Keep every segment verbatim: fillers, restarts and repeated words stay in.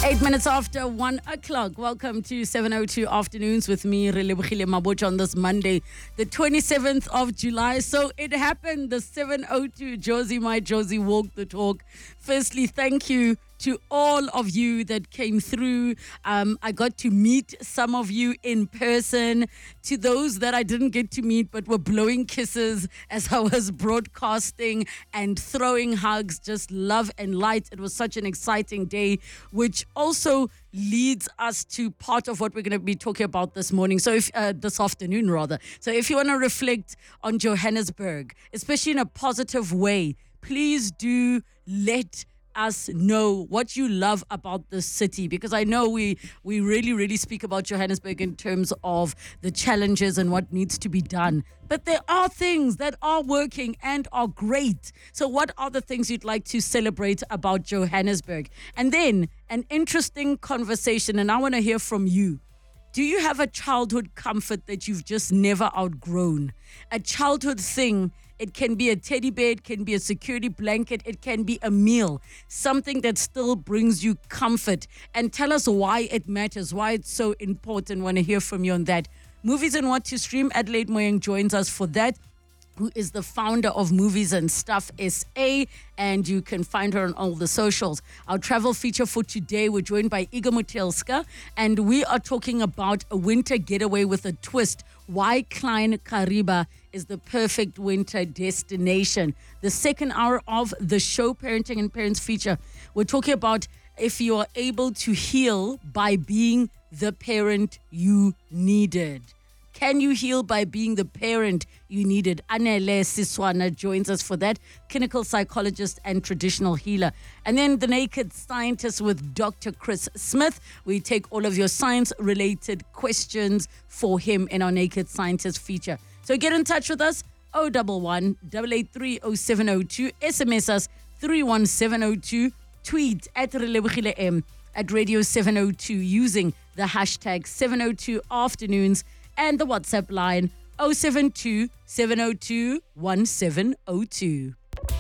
Eight minutes after one o'clock. Welcome to seven oh two Afternoons with me, Relebohile Mabotja, on this Monday, the twenty-seventh of July. So it happened, the seven oh two Josie, my Josie, walk the talk. Firstly, thank you to all of you that came through. Um, I got to meet some of you in person. To those that I didn't get to meet but were blowing kisses as I was broadcasting and throwing hugs, just love and light. It was such an exciting day, which also leads us to part of what we're going to be talking about this morning. So if uh, this afternoon rather. So if you want to reflect on Johannesburg, especially in a positive way, please do let us know what you love about the city, because I know we we really really speak about Johannesburg in terms of the challenges and what needs to be done, but there are things that are working and are great. So what are the things you'd like to celebrate about Johannesburg? And then an interesting conversation, and I want to hear from you. Do you have a childhood comfort that you've just never outgrown? A childhood thing. It can be a teddy bear, it can be a security blanket, it can be a meal, something that still brings you comfort. And tell us why it matters, why it's so important. I want to hear from you on that. Movies and What to Stream. Adelaide Moyeng joins us for that, who is the founder of Movies and Stuff S A, and you can find her on all the socials. Our travel feature for today, we're joined by Igor Mutelska, and we are talking about a winter getaway with a twist. Why Klein Kariba is the perfect winter destination. The second hour of the show, Parenting and Parents feature, we're talking about if you are able to heal by being the parent you needed. Can you heal by being the parent you needed? Anele Siswana joins us for that, clinical psychologist and traditional healer. And then The Naked Scientist with Doctor Chris Smith. We take all of your science-related questions for him in our Naked Scientist feature. So get in touch with us, oh one one, eight eight three, oh seven oh two, S M S us three one seven oh two, tweet at Relebohile M, at Radio seven oh two using the hashtag seven oh two Afternoons, and the WhatsApp line oh seven two, seven oh two, one seven oh two.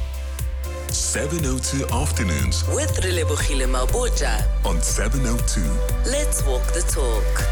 seven oh two Afternoons with Relebohile Mabotja on seven oh two. Let's walk the talk.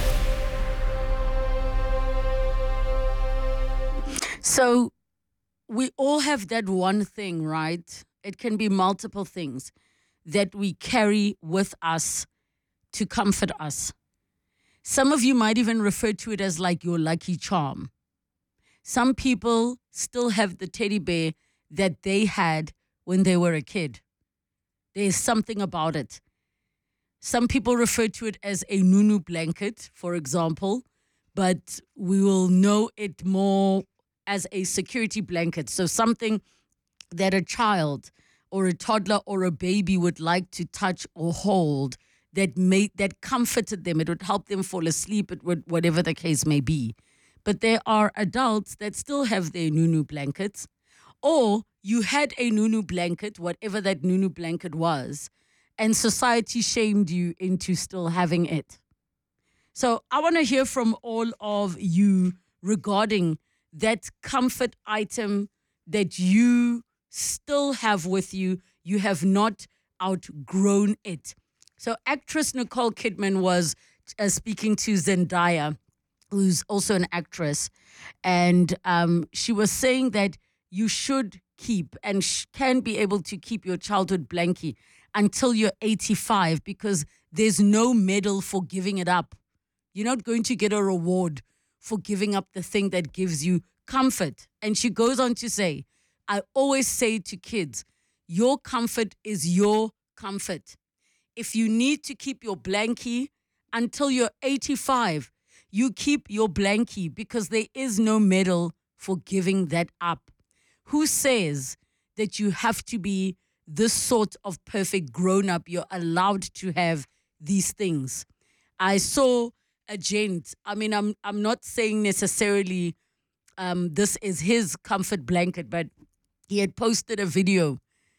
So we all have that one thing, right? It can be multiple things that we carry with us to comfort us. Some of you might even refer to it as like your lucky charm. Some people still have the teddy bear that they had when they were a kid. There's something about it. Some people refer to it as a Nunu blanket, for example, but we will know it more as a security blanket. So something that a child or a toddler or a baby would like to touch or hold, that made that comforted them. It would help them fall asleep, it would, whatever the case may be. But there are adults that still have their Nunu blankets, or you had a Nunu blanket, whatever that Nunu blanket was, and society shamed you into still having it. So I want to hear from all of you regarding that comfort item that you still have with you. You have not outgrown it. So actress Nicole Kidman was uh, speaking to Zendaya, who's also an actress, and um, she was saying that you should keep and sh- can be able to keep your childhood blankie until you're eighty-five, because there's no medal for giving it up. You're not going to get a reward for giving up the thing that gives you comfort. And she goes on to say, I always say to kids, your comfort is your comfort. If you need to keep your blankie until you're eighty-five, you keep your blankie, because there is no medal for giving that up. Who says that you have to be this sort of perfect grown-up? You're allowed to have these things. I saw a gent, I mean, I'm I'm not saying necessarily um, this is his comfort blanket, but he had posted a video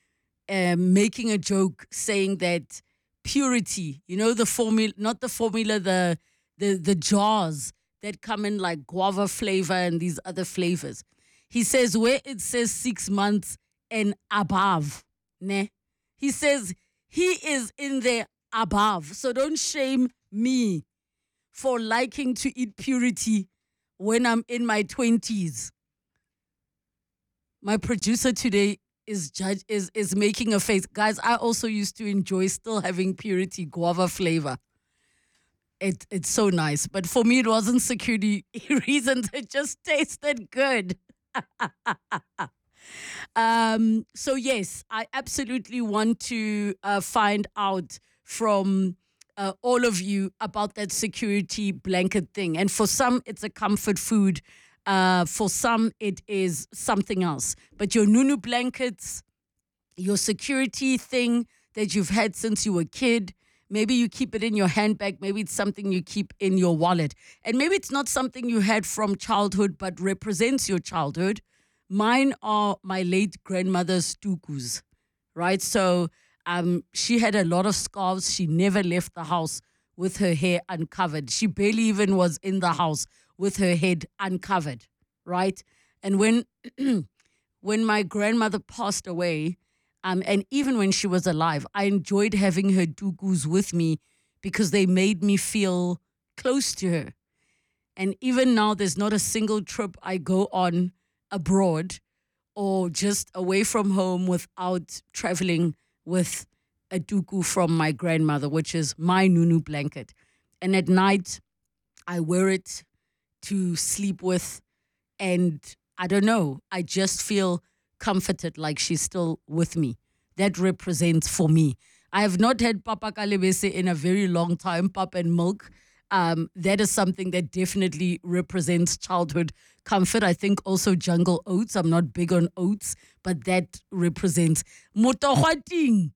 um, making a joke saying that purity, you know, the formula, not the formula, the, the, the jars that come in like guava flavor and these other flavors. He says where it says six months and above, ne? He says he is in there above. So don't shame me for liking to eat purity when I'm in my twenties. My producer today is judge is is making a face. Guys, I also used to enjoy still having purity guava flavor. It it's so nice. But for me, it wasn't security reasons. It just tasted good. um. So yes, I absolutely want to uh, find out from uh, all of you about that security blanket thing. And for some, it's a comfort food. Uh, for some, it is something else. But your Nunu blankets, your security thing that you've had since you were a kid, maybe you keep it in your handbag. Maybe it's something you keep in your wallet. And maybe it's not something you had from childhood, but represents your childhood. Mine are my late grandmother's tukus, right? So um, she had a lot of scarves. She never left the house with her hair uncovered. She barely even was in the house with her head uncovered, right? And when when my grandmother passed away, um, and even when she was alive, I enjoyed having her tukus with me because they made me feel close to her. And even now, there's not a single trip I go on abroad or just away from home without traveling with a tuku from my grandmother, which is my Nunu blanket. And at night, I wear it to sleep with, and I don't know, I just feel comforted like she's still with me. That represents for me. I have not had Papa Kalebese in a very long time, pap and milk. Um, that is something that definitely represents childhood comfort. I think also jungle oats. I'm not big on oats, but that represents motohwating.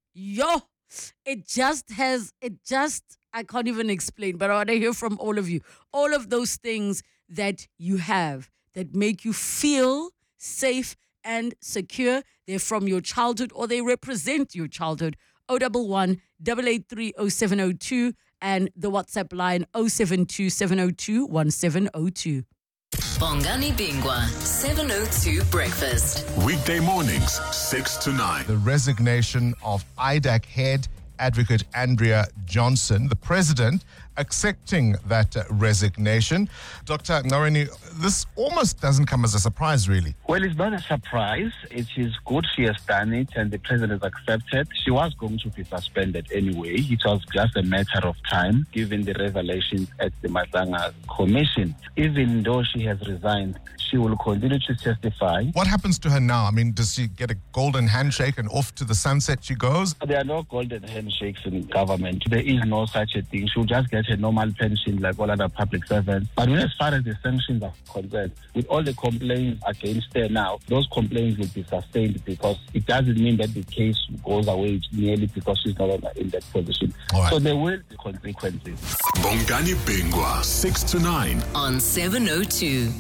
Yo, it just has, it just, I can't even explain, but I want to hear from all of you. All of those things that you have that make you feel safe and secure, they're from your childhood or they represent your childhood. oh one one, eight eight three, oh seven oh two and the WhatsApp line oh seven two, seven oh two, one seven oh two. Bongani Bingwa, seven oh two Breakfast. Weekday mornings, six to nine. The resignation of I D A C head Advocate Andrea Johnson, the president accepting that uh, resignation. Doctor Ngareni, this almost doesn't come as a surprise, really. Well, it's not a surprise. It is good she has done it and the president has accepted. She was going to be suspended anyway. It was just a matter of time, given the revelations at the Mazanga Commission. Even though she has resigned, she will continue to testify. What happens to her now? I mean, does she get a golden handshake and off to the sunset she goes? There are no golden handshakes in government. There is no such a thing. She'll just get a normal pension like all other public servants. But as far as the sanctions are concerned, with all the complaints against her now, those complaints will be sustained because it doesn't mean that the case goes away merely because she's no longer in that position. Right. So there will be consequences. Bongani Bingwa, six to nine. On seven oh two.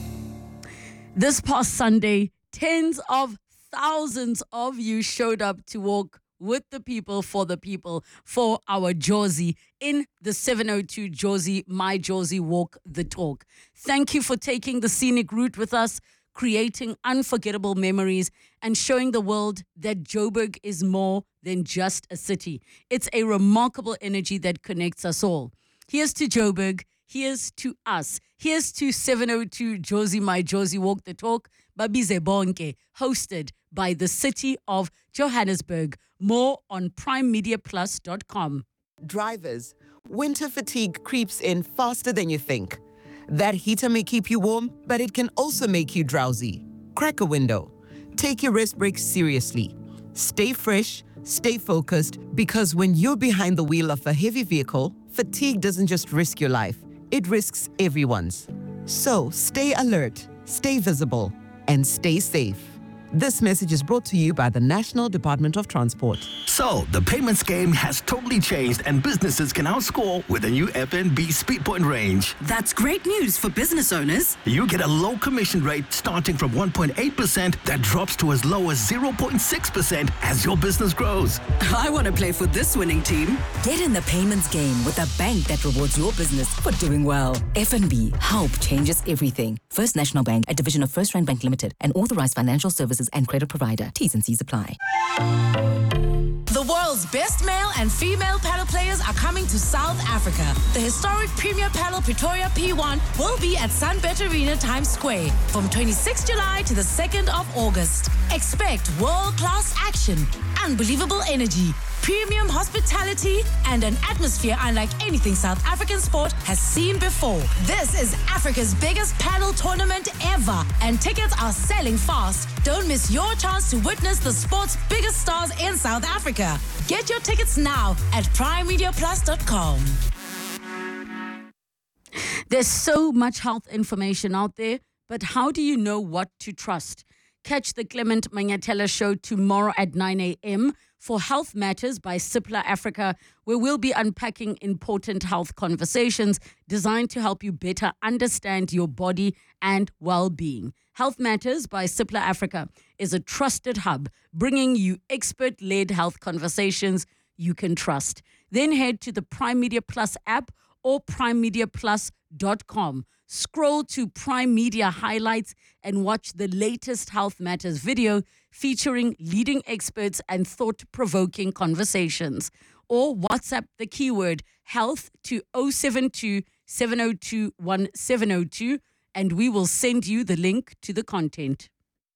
This past Sunday, tens of thousands of you showed up to walk with the people, for the people, for our Jozi in the seven oh two Jozi, My Jozi Walk the Talk. Thank you for taking the scenic route with us, creating unforgettable memories and showing the world that Joburg is more than just a city. It's a remarkable energy that connects us all. Here's to Joburg. Here's to us. Here's to seven oh two Jozi, My Jozi Walk the Talk, Babize Bonke, hosted by the City of Johannesburg. More on prime media plus dot com. Drivers, winter fatigue creeps in faster than you think. That heater may keep you warm, but it can also make you drowsy. Crack a window. Take your rest breaks seriously. Stay fresh, stay focused, because when you're behind the wheel of a heavy vehicle, fatigue doesn't just risk your life, it risks everyone's. So stay alert, stay visible, and stay safe. This message is brought to you by the National Department of Transport. So, the payments game has totally changed and businesses can now score with the new F N B Speedpoint range. That's great news for business owners. You get a low commission rate starting from one point eight percent that drops to as low as zero point six percent as your business grows. I want to play for this winning team. Get in the payments game with a bank that rewards your business for doing well. F N B, help changes everything. First National Bank, a division of First Rand Bank Limited, an authorized financial services and credit provider. T's and C's apply. The The world's best male and female paddle players are coming to South Africa. The historic Premier Paddle Pretoria P one will be at Sunbet Arena Times Square from twenty-sixth of July to the second of August. Expect world-class action, unbelievable energy, premium hospitality, and an atmosphere unlike anything South African sport has seen before. This is Africa's biggest paddle tournament ever, and tickets are selling fast. Don't miss your chance to witness the sport's biggest stars in South Africa. Get your tickets now at prime media plus dot com. There's so much health information out there, but how do you know what to trust? Catch the Clement Manyatela show tomorrow at nine a.m. for Health Matters by Cipla Africa, where we'll be unpacking important health conversations designed to help you better understand your body and well-being. Health Matters by Cipla Africa is a trusted hub bringing you expert-led health conversations you can trust. Then head to the Prime Media Plus app or prime media plus dot com. Scroll to Prime Media Highlights and watch the latest Health Matters video featuring leading experts and thought-provoking conversations. Or WhatsApp the keyword health to zero seven two, seven zero two, one seven zero two and we will send you the link to the content.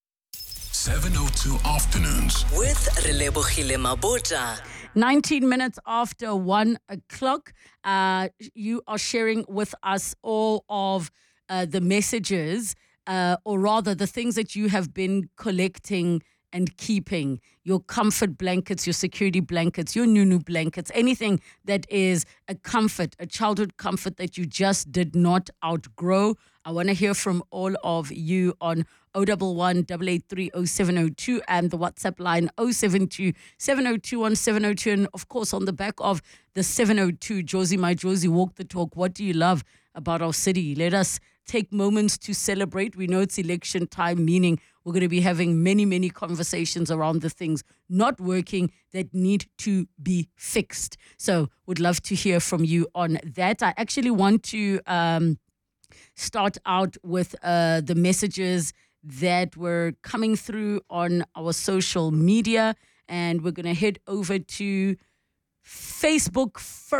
seven oh two Afternoons with Relebogile Mabota. nineteen minutes after one o'clock, uh, you are sharing with us all of uh, the messages, uh, or rather the things that you have been collecting and keeping, your comfort blankets, your security blankets, your Nunu blankets, anything that is a comfort, a childhood comfort that you just did not outgrow. I want to hear from all of you on zero one one, eight eight three, zero seven zero two and the WhatsApp line zero seven two, seven zero two, one seven zero two. And of course, on the back of the seven oh two, Josie, my Josie, walk the talk. What do you love about our city? Let us take moments to celebrate. We know it's election time, meaning we're going to be having many, many conversations around the things not working that need to be fixed. So would love to hear from you on that. I actually want to um, start out with uh, the messages that were coming through on our social media. And we're going to head over to Facebook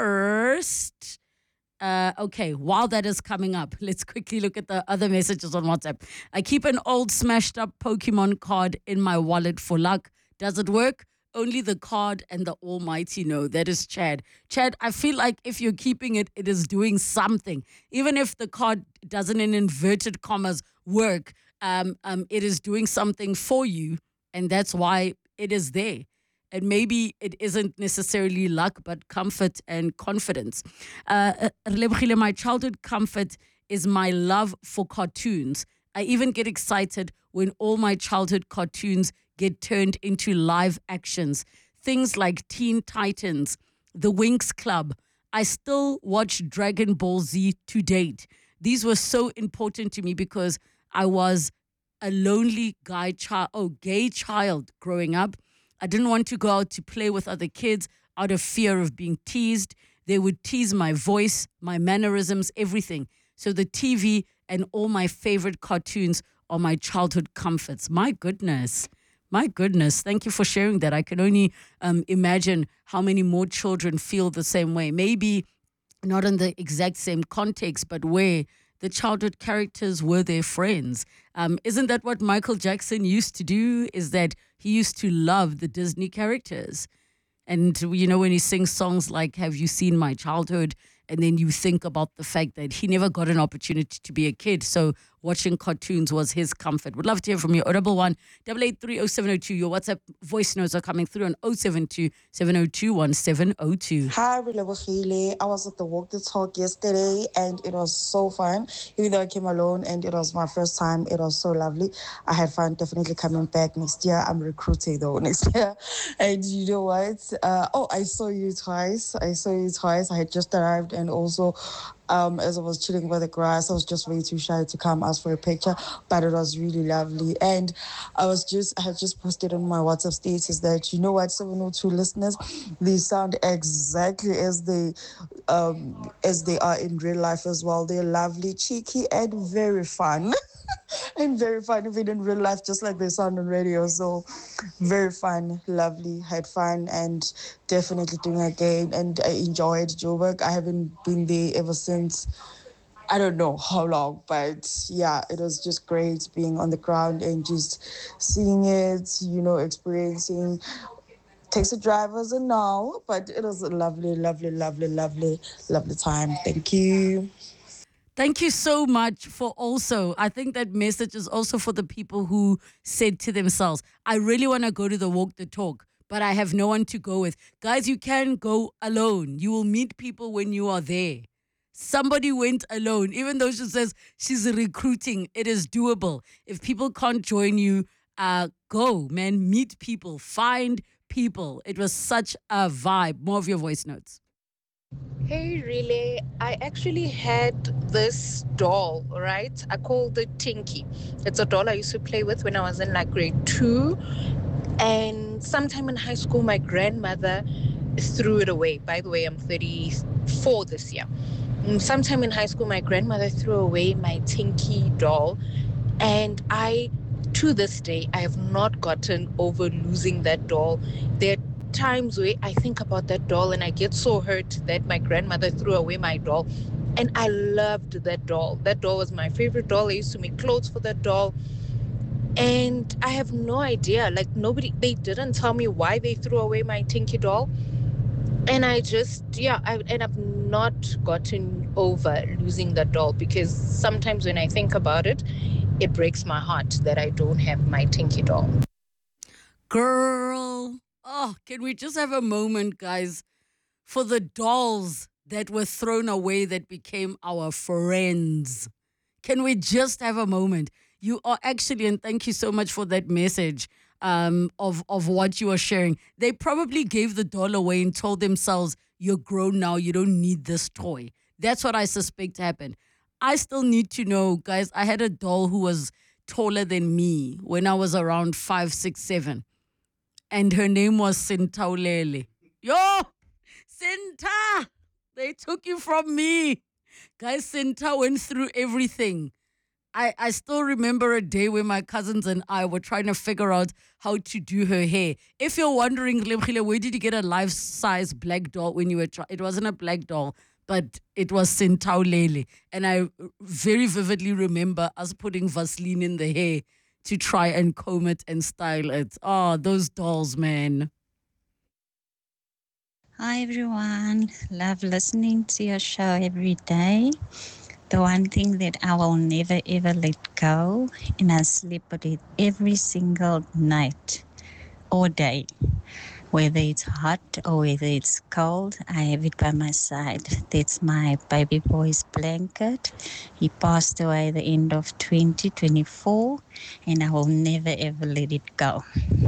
first. Uh, okay, while that is coming up, let's quickly look at the other messages on WhatsApp. I keep an old smashed up Pokemon card in my wallet for luck. Does it work? Only the card and the almighty know. That is Chad. Chad, I feel like if you're keeping it, it is doing something. Even if the card doesn't, in inverted commas, work, um, um, it is doing something for you, and that's why it is there. And maybe it isn't necessarily luck, but comfort and confidence. Uh, my childhood comfort is my love for cartoons. I even get excited when all my childhood cartoons get turned into live actions. Things like Teen Titans, The Winx Club. I still watch Dragon Ball Z to date. These were so important to me because I was a lonely guy child, oh, gay child growing up. I didn't want to go out to play with other kids out of fear of being teased. They would tease my voice, my mannerisms, everything. So the T V and all my favorite cartoons are my childhood comforts. My goodness. My goodness. Thank you for sharing that. I can only um, imagine how many more children feel the same way. Maybe not in the exact same context, but where the childhood characters were their friends. Um, isn't that what Michael Jackson used to do? Is that he used to love the Disney characters. And, you know, when he sings songs like, Have You Seen My Childhood? And then you think about the fact that he never got an opportunity to be a kid. So watching cartoons was his comfort. Would love to hear from you. zero one one, eight eight three, zero seven zero two. Your WhatsApp voice notes are coming through on zero seven two, seven zero two, one seven zero two. Hi, Relebogile. I was at the Walk the Talk yesterday and it was so fun. Even though I came alone and it was my first time, it was so lovely. I had fun definitely coming back next year. I'm recruiting though next year. And you know what? Uh, oh, I saw you twice. I saw you twice. I had just arrived and also Um, as I was chilling by the grass, I was just way too shy to come ask for a picture, but it was really lovely. And I was just, I had just posted on my WhatsApp status that, you know what, seven oh two listeners, they sound exactly as they, um, as they are in real life as well. They're lovely, cheeky, and very fun. and very fun, even in real life, just like they sound on radio. So very fun, lovely, had fun, and definitely doing again. And I enjoyed Joburg. I haven't been there ever since. I don't know how long, but yeah, it was just great being on the ground and just seeing it, you know, experiencing taxi drivers and all. But it was a lovely, lovely, lovely, lovely, lovely time. Thank you. Thank you so much for also, I think that message is also for the people who said to themselves, I really want to go to the walk the talk, but I have no one to go with. Guys, you can go alone. You will meet people when you are there. Somebody went alone, even though she says she's recruiting, it is doable. If people can't join you, uh, go, man, meet people, find people. It was such a vibe. More of your voice notes. Hey, Relay. I actually had this doll, right? I called it Tinky. It's a doll I used to play with when I was in like grade two. And sometime in high school, my grandmother threw it away. By the way, I'm thirty-four this year. Sometime in high school, my grandmother threw away my Tinky doll. And I, to this day, I have not gotten over losing that doll. There are times where I think about that doll and I get so hurt that my grandmother threw away my doll. And I loved that doll. That doll was my favorite doll. I used to make clothes for that doll. And I have no idea. Like, nobody, they didn't tell me why they threw away my Tinky doll. And I just, yeah, I, and I've not gotten over losing that doll, because sometimes when I think about it, it breaks my heart that I don't have my Tinky doll. Girl, oh, can we just have a moment, guys, for the dolls that were thrown away that became our friends? Can we just have a moment? You are actually, and thank you so much for that message. Um, of, of what you are sharing. They probably gave the doll away and told themselves, you're grown now, you don't need this toy. That's what I suspect happened. I still need to know, guys, I had a doll who was taller than me when I was around five, six, seven. And her name was Sintaulele. Yo, Sinta, they took you from me. Guys, Sinta went through everything. I, I still remember a day where my cousins and I were trying to figure out how to do her hair. If you're wondering, where did you get a life-size black doll when you were trying? It wasn't a black doll, but it was Sintaulele. And I very vividly remember us putting Vaseline in the hair to try and comb it and style it. Oh, those dolls, man. Hi, everyone. Love listening to your show every day. The one thing that I will never ever let go, and I sleep with it every single night or day. Whether it's hot or whether it's cold, I have it by my side. That's my baby boy's blanket. He passed away at the end of twenty twenty-four, and I will never ever let it go.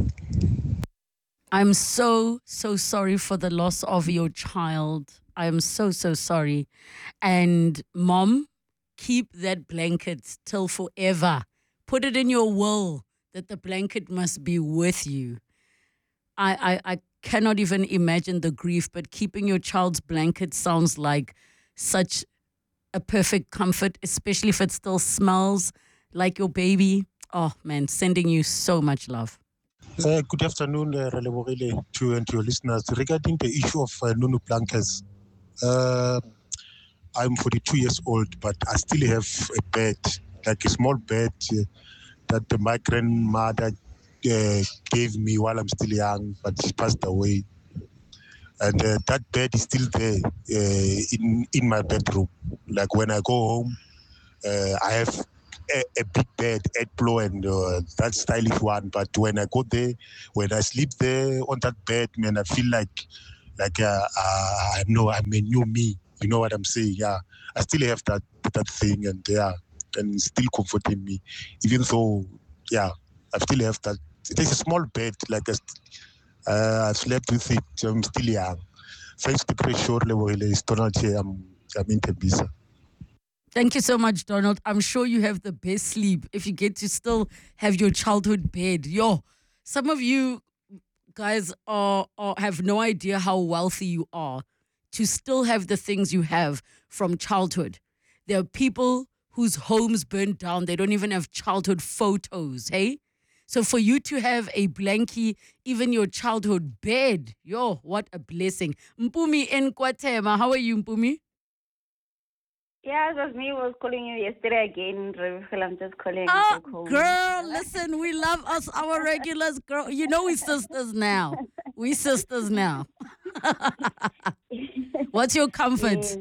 I'm so, so sorry for the loss of your child. I am so, so sorry. And Mom, keep that blanket till forever. Put it in your will that the blanket must be with you. I, I, I cannot even imagine the grief, but keeping your child's blanket sounds like such a perfect comfort, especially if it still smells like your baby. Oh, man, sending you so much love. Uh, good afternoon, uh, Relebogile, to and to your listeners. Regarding the issue of uh, Nunu blankets, uh, I'm forty-two years old, but I still have a bed, like a small bed uh, that my grandmother uh, gave me while I'm still young, but she passed away. And uh, that bed is still there uh, in, in my bedroom. Like when I go home, uh, I have a, a big bed, eight blow, and uh, that stylish one. But when I go there, when I sleep there on that bed, man, I feel like, like uh, uh, I know I'm a new me. You know what I'm saying? Yeah, I still have that that thing, and yeah, and still comforting me, even though, yeah, I still have that. It is a small bed, like a, uh, I've slept with it. I'm still young. Thanks to great show, it's Donald here. I'm I'm in Tembisa. Thank you so much, Donald. I'm sure you have the best sleep if you get to still have your childhood bed. Yo, some of you guys are, are have no idea how wealthy you are to still have the things you have from childhood. There are people whose homes burned down. They don't even have childhood photos, hey? So for you to have a blankie, even your childhood bed, yo, what a blessing. Mpumi in Kwatema, how are you, Mpumi? Yeah, it was me who was calling you yesterday again. I'm just calling. Oh, home. Girl, listen, we love us, our regulars, girl. You know we sisters now. We sisters now. What's your comfort? Yes.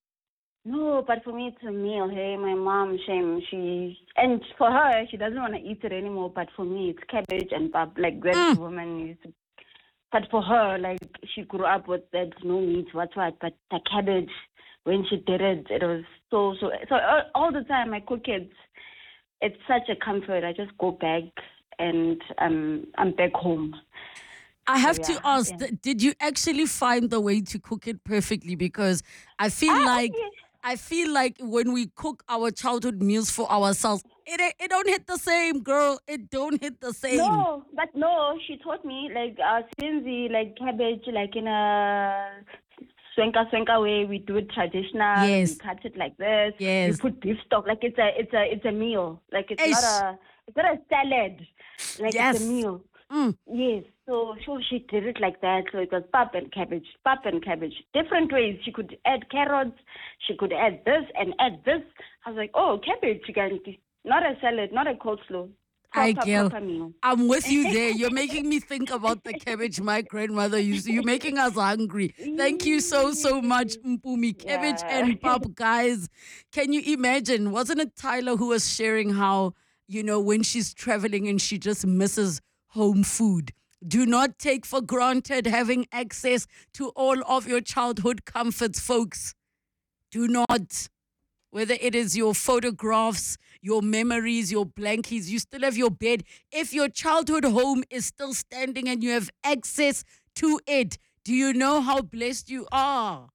No, but for me it's a meal. Hey, my mom, shame, she, and for her, she doesn't want to eat it anymore. But for me, it's cabbage and pap. Like that mm. woman used to. But for her, like she grew up with that no meat, what what. But the cabbage, when she did it, it was so so. So all, all the time I cook it. It's such a comfort. I just go back and um, I'm back home. I have so, yeah, to ask, yeah. did you actually find the way to cook it perfectly? Because I feel ah, like okay. I feel like when we cook our childhood meals for ourselves, it it don't hit the same, girl. It don't hit the same. No, but no, she taught me like uh, since the like cabbage, like in a swenka swenka way, we do it traditional. Yes. We cut it like this. Yes. We put beef stock like it's a it's a it's a meal. Like it's Eish. not a it's not a salad. Like Yes. it's a meal. Mm. Yes. So, so she did it like that. So it was pap and cabbage, pap and cabbage. Different ways. She could add carrots. She could add this and add this. I was like, oh, cabbage, not a salad, not a coleslaw. I Proper, girl, proper meal. I'm with you there. You're making me think about the cabbage my grandmother used to. You're making us hungry. Thank you so, so much, Mpumi. Cabbage Yeah. and pap, guys. Can you imagine? Wasn't it Tyler who was sharing how, you know, when she's traveling and she just misses home food? Do not take for granted having access to all of your childhood comforts, folks. Do not. Whether it is your photographs, your memories, your blankies, you still have your bed. If your childhood home is still standing and you have access to it, do you know how blessed you are?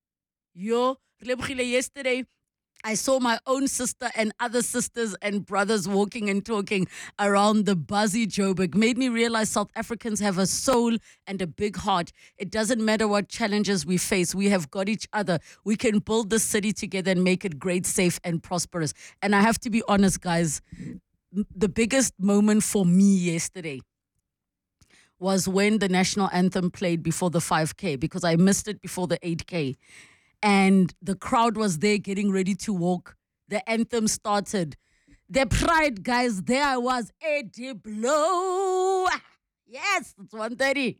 Yo, yesterday, I saw my own sister and other sisters and brothers walking and talking around the buzzy Joburg. Made me realize South Africans have a soul and a big heart. It doesn't matter what challenges we face. We have got each other. We can build this city together and make it great, safe, and prosperous. And I have to be honest, guys, the biggest moment for me yesterday was when the national anthem played before the five K, because I missed it before the eight K. And the crowd was there getting ready to walk. The anthem started. The pride, guys, there I was. Eddie Blow. Yes, it's one thirty.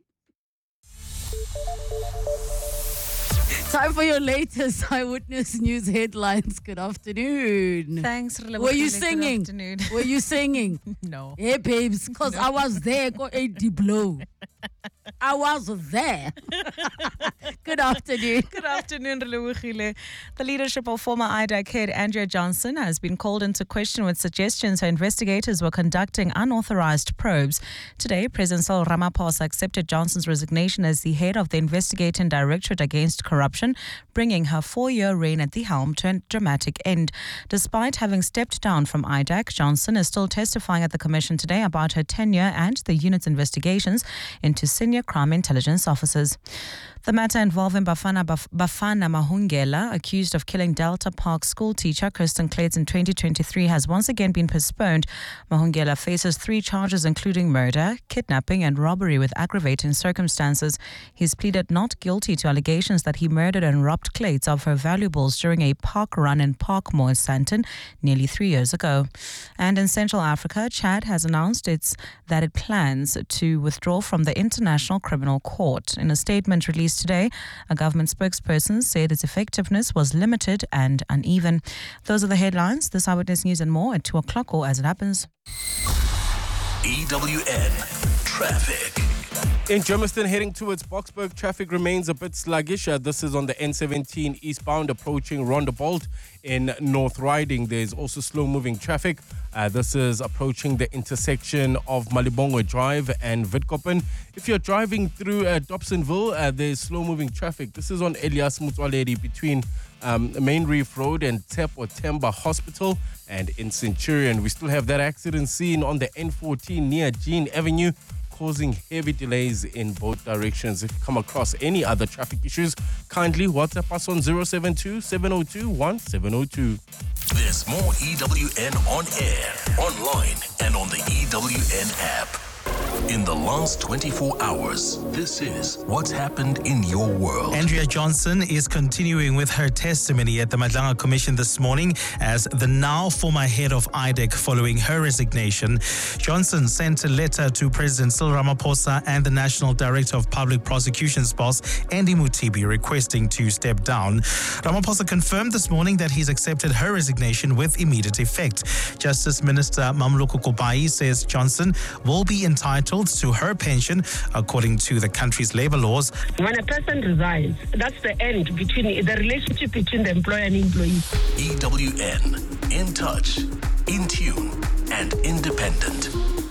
Time for your latest Eyewitness News headlines. Good afternoon. Thanks, Relebogile. Were you Good singing? afternoon. Were you singing? No. Hey, babes, because I was there. Go Eddie Blow. I was there. Good afternoon. Good afternoon, Relebogile. The leadership of former I D A C head Andrea Johnson has been called into question with suggestions her investigators were conducting unauthorized probes. Today, President Cyril Ramaphosa accepted Johnson's resignation as the head of the Investigating Directorate Against Corruption, bringing her four-year reign at the helm to a dramatic end. Despite having stepped down from I D A C, Johnson is still testifying at the Commission today about her tenure and the unit's investigations into senior crime intelligence officers. The matter involving Bafana, Baf- Bafana Mahungela, accused of killing Delta Park school teacher Kirsten Clates in twenty twenty-three, has once again been postponed. Mahungela faces three charges including murder, kidnapping and robbery with aggravating circumstances. He's pleaded not guilty to allegations that he murdered and robbed Clates of her valuables during a park run in Parkmore in Sandton nearly three years ago. And in Central Africa, Chad has announced it's that it plans to withdraw from the International Criminal Court. In a statement released today, a government spokesperson said its effectiveness was limited and uneven. Those are the headlines. This Eyewitness News and more at two o'clock or as it happens. E W N Traffic. In Germiston, heading towards Boksburg, traffic remains a bit sluggish. Uh, this is on the N seventeen eastbound approaching Rondebolt in North Riding. There's also slow-moving traffic. Uh, this is approaching the intersection of Malibongwe Drive and Witkoppen. If you're driving through uh, Dobsonville, uh, there's slow-moving traffic. This is on Elias Mutwaledi between um, Main Reef Road and Tep or Temba Hospital. And in Centurion, we still have that accident scene on the N fourteen near Jean Avenue. causing heavy delays in both directions. If you come across any other traffic issues, kindly WhatsApp us on zero seven two, seven zero two, one seven zero two. There's more E W N on air, online, and on the E W N app. In the last twenty-four hours, this is what's happened in your world. Andrea Johnson is continuing with her testimony at the Madlanga Commission this morning as the now former head of I D E C following her resignation. Johnson sent a letter to President Cyril Ramaphosa and the National Director of Public Prosecutions boss, Andy Mutibi, requesting to step down. Ramaphosa confirmed this morning that he's accepted her resignation with immediate effect. Justice Minister Mamloko Kopai says Johnson will be entitled to her pension according to the country's labor laws. When a person resigns, that's the end between the relationship between the employer and employee. E W N, in touch, in tune, and independent.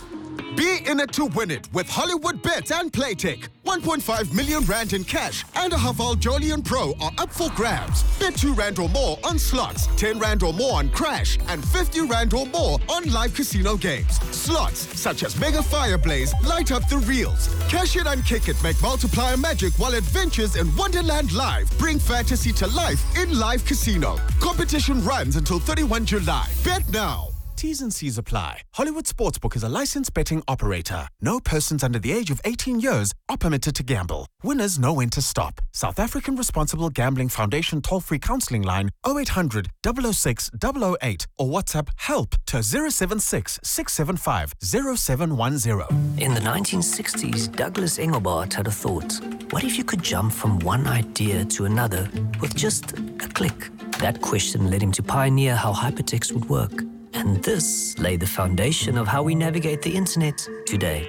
Be in it to win it with Hollywood Bets and Playtech. one point five million rand in cash and a Hafal Jolion Pro are up for grabs. Bet two rand or more on slots, ten rand or more on Crash, and fifty rand or more on live casino games. Slots such as Mega Fireblaze light up the reels. Cash it and kick it make multiplier magic while adventures in Wonderland Live bring fantasy to life in live casino. Competition runs until thirty-first of July. Bet now. T's and C's apply. Hollywood Sportsbook is a licensed betting operator. No persons under the age of eighteen years are permitted to gamble. Winners know when to stop. South African Responsible Gambling Foundation toll-free counseling line oh eight hundred, double oh six, double oh eight or WhatsApp help to zero seven six, six seven five, zero seven one zero. In the nineteen sixties, Douglas Engelbart had a thought. What if you could jump from one idea to another with just a click? That question led him to pioneer how hypertext would work. And this laid the foundation of how we navigate the internet today.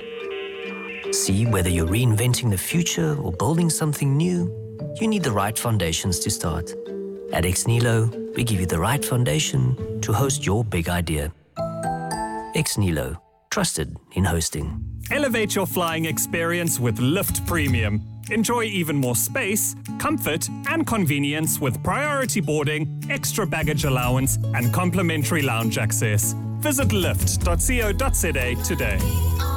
See, whether you're reinventing the future or building something new, you need the right foundations to start. At Exnilo, we give you the right foundation to host your big idea. Exnilo, trusted in hosting. Elevate your flying experience with Lift Premium. Enjoy even more space, comfort, and convenience with priority boarding, extra baggage allowance, and complimentary lounge access. Visit lift dot co dot za today.